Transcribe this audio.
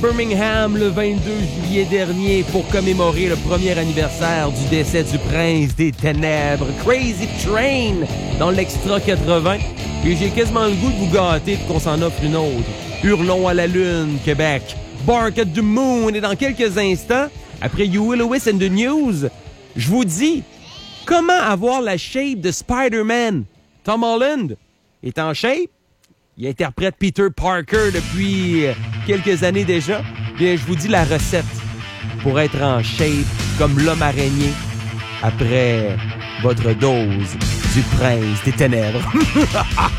Birmingham le 22 juillet dernier pour commémorer le premier anniversaire du décès du prince des ténèbres, Crazy Train, dans l'Extra 80. Et j'ai quasiment le goût de vous gâter pour qu'on s'en offre une autre. Hurlons à la lune, Québec. Bark at the Moon. Et dans quelques instants, après Huey Lewis and the News, je vous dis comment avoir la shape de Spider-Man. Tom Holland est en shape. Il interprète Peter Parker depuis quelques années déjà. Bien, je vous dis la recette pour être en shape comme l'homme araignée après votre dose du prince des ténèbres.